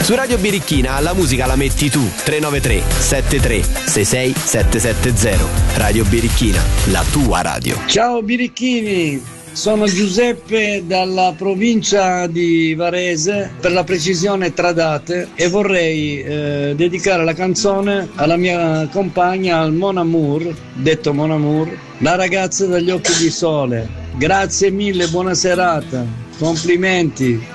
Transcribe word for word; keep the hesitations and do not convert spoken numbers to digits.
Su Radio Birichina la musica la metti tu. tre nove tre sette tre sei sei sette sette zero. Radio Birichina, la tua radio. Ciao Birichini, sono Giuseppe dalla provincia di Varese, per la precisione Tradate, e vorrei eh, dedicare la canzone alla mia compagna, al Mon Amour, detto Mon Amour, la ragazza dagli occhi di sole. Grazie mille, buona serata, complimenti.